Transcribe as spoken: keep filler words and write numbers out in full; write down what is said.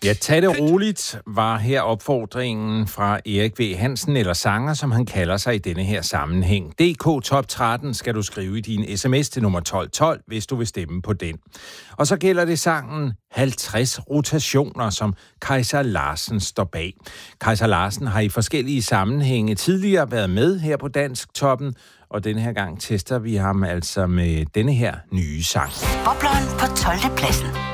Ja, tag det roligt, var her opfordringen fra Erik V. Hansen, eller sanger, som han kalder sig i denne her sammenhæng. D K Top tretten skal du skrive i din sms til nummer tolv tolv, hvis du vil stemme på den. Og så gælder det sangen halvtreds rotationer, som Kajsa Larsen står bag. Kajsa Larsen har i forskellige sammenhænge tidligere været med her på Dansk Toppen, og denne her gang tester vi ham altså med denne her nye sang. Bobleren på tolvte pladsen.